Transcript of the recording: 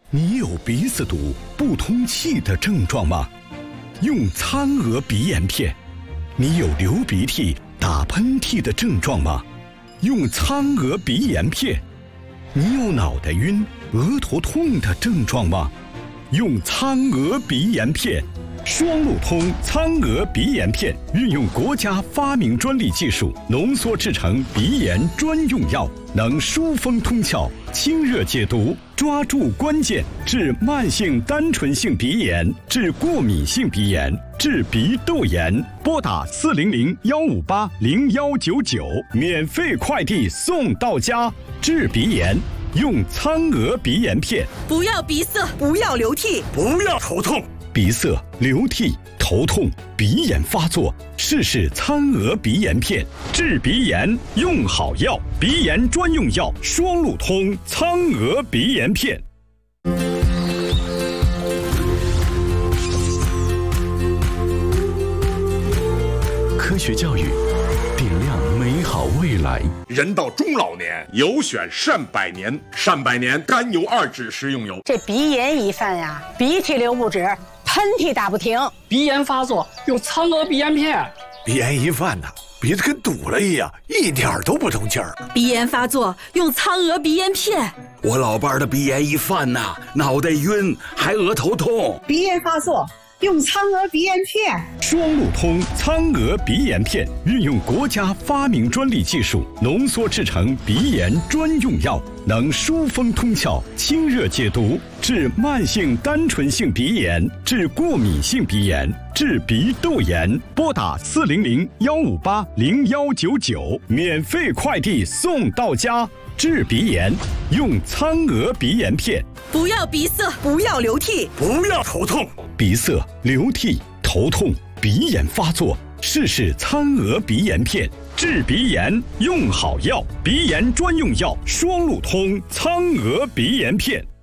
你有鼻子堵、不通气的症状吗？用苍娥鼻炎片。你有流鼻涕、打喷嚏的症状吗？用苍娥鼻炎片。你有脑袋晕、额头痛的症状吗？用苍娥鼻炎片。双路通苍娥鼻炎片运用国家发明专利技术浓缩制成鼻炎专用药，能疏风通窍、清热解毒，抓住关键，治慢性单纯性鼻炎，治过敏性鼻炎，治鼻窦炎。拨打400-158-0199，免费快递送到家。治鼻炎用苍娥鼻炎片。 不要鼻塞， 不要流涕， 不要头痛。 鼻塞、流涕、头痛、鼻炎发作，试试苍娥鼻炎片，治鼻炎用好药，鼻炎专用药，双路通苍娥鼻炎片。科学教育，点亮美好未来。 人到中老年，有选善百年，善百年甘油2酯食用油。 这鼻炎一犯呀，鼻涕流不止，喷嚏打不停， 鼻炎发作用苍娥鼻炎片。 鼻炎一犯呢，鼻子跟堵了一样，一点都不通气儿。 鼻炎发作用苍娥鼻炎片。 我老伴儿的鼻炎一犯呐，脑袋晕，还额头痛。 鼻炎发作用苍娥鼻炎片。 双路通苍娥鼻炎片运用国家发明专利技术浓缩制成鼻炎专用药，能疏风通窍、清热解毒，治慢性单纯性鼻炎，治过敏性鼻炎，治鼻窦炎。拨打400-158-0199，免费快递送到家。治鼻炎用苍娥鼻炎片。 不要鼻塞， 不要流涕， 不要头痛。 鼻塞、流涕、头痛、鼻炎发作，试试苍娥鼻炎片，治鼻炎用好药，鼻炎专用药，双路通苍娥鼻炎片。